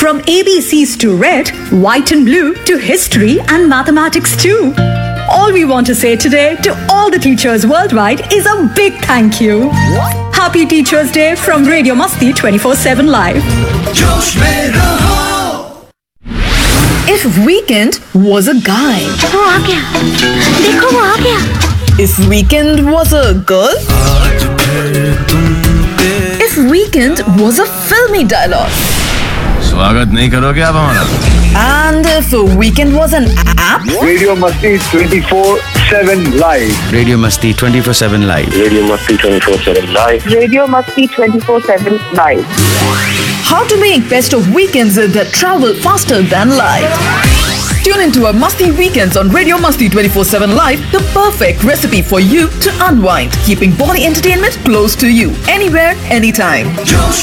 From ABCs to red, white and blue to history and mathematics too. All we want to say today to all the teachers worldwide is a big thank you. Happy Teachers Day from Radio Masti 24/7 Live. जोश में रहो। If Weekend was a guy, वो आ गया, देखो वो आ गया। if Weekend was a girl, आज फिर तुम पे if Weekend was a filmy dialogue, स्वागत नहीं करोगे आप हमारा? and if Weekend was an app, Radio Masti 24/7 Live. Radio मस्ती 24/7 live. Radio Masti 24/7 Live. Radio Masti 24/7 Live. how to make best of weekends that travel faster than light. Tune into our Masti Weekends on Radio Masti 24/7 Live, the perfect recipe for you to unwind, keeping Bolly entertainment close to you, anywhere, anytime. जोश